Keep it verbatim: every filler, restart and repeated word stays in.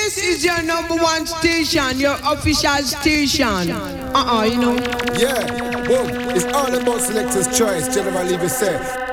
This is your number one station, your official station. Uh-uh, you know. Yeah, boom. It's all about selector's choice, General Levy said.